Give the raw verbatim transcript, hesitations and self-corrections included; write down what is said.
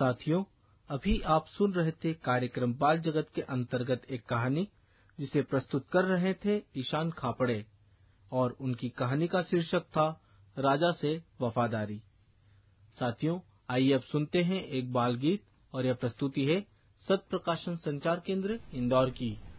साथियों, अभी आप सुन रहे थे कार्यक्रम बाल जगत के अंतर्गत एक कहानी जिसे प्रस्तुत कर रहे थे ईशान खापड़े और उनकी कहानी का शीर्षक था राजा से वफादारी। साथियों, आइए अब सुनते हैं एक बाल गीत और यह प्रस्तुति है सत्य प्रकाशन संचार केंद्र इंदौर की।